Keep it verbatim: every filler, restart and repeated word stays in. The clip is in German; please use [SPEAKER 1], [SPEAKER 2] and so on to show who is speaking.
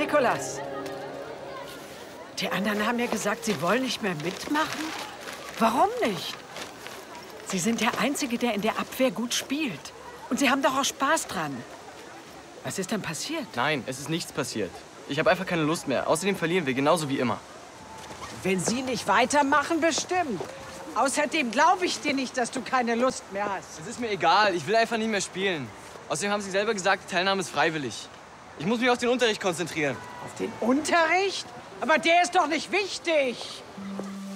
[SPEAKER 1] Nikolas! Die anderen haben ja gesagt, sie wollen nicht mehr mitmachen. Warum nicht? Sie sind der Einzige, der in der Abwehr gut spielt. Und Sie haben doch auch Spaß dran. Was ist denn passiert?
[SPEAKER 2] Nein, es ist nichts passiert. Ich habe einfach keine Lust mehr. Außerdem verlieren wir genauso wie immer.
[SPEAKER 1] Wenn Sie nicht weitermachen, bestimmt. Außerdem glaube ich dir nicht, dass du keine Lust mehr hast.
[SPEAKER 2] Es ist mir egal. Ich will einfach nicht mehr spielen. Außerdem haben Sie selber gesagt, die Teilnahme ist freiwillig. Ich muss mich auf den Unterricht konzentrieren.
[SPEAKER 1] Auf den Unterricht? Aber der ist doch nicht wichtig.